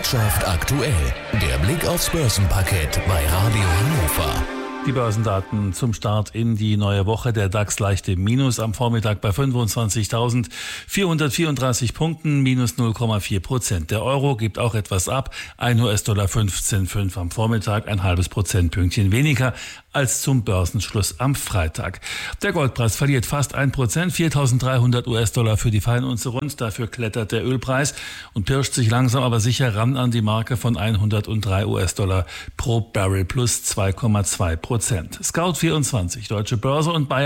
Wirtschaft aktuell. Der Blick aufs Börsenparkett bei Radio Hannover. Die Börsendaten zum Start in die neue Woche. Der DAX leicht im Minus am Vormittag bei 25.434 Punkten, minus 0,4%. Der Euro gibt auch etwas ab. $1 15,5 am Vormittag, ein halbes Prozentpünktchen weniger als zum Börsenschluss am Freitag. Der Goldpreis verliert fast 1%, $4.300 für die Feinunze rund. Dafür klettert der Ölpreis und pirscht sich langsam aber sicher ran an die Marke von $103 pro Barrel plus 2,2%. Scout24, Deutsche Börse und Bayern